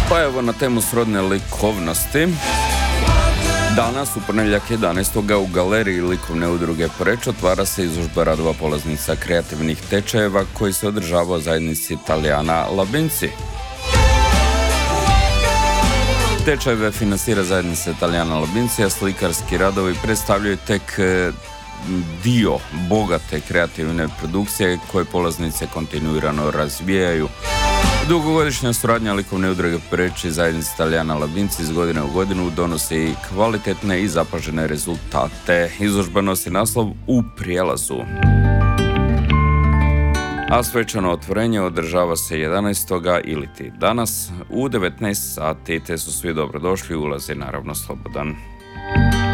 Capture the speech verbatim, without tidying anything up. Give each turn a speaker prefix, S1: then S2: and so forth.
S1: Pa evo na temu srodne likovnosti. Danas, u ponedjeljak jedanaestog u galeriji likovne udruge Poreč otvara se izložba radova polaznica kreativnih tečajeva koji se održava u zajednici Italijana Labinci. Tečajeve finansira zajednica Italijana Labinci, a slikarski radovi predstavljaju tek dio bogate kreativne produkcije koje polaznice kontinuirano razvijaju. Dugogodišnja suradnja likovne udruge Poreč i zajednice Italijana Labinci iz godine u godinu donosi kvalitetne i zapažene rezultate. Izložba nosi naslov U prijelazu. A svečano otvorenje održava se jedanaestog iliti danas u devetnaest sati, te su svi dobrodošli, ulaz je naravno slobodan.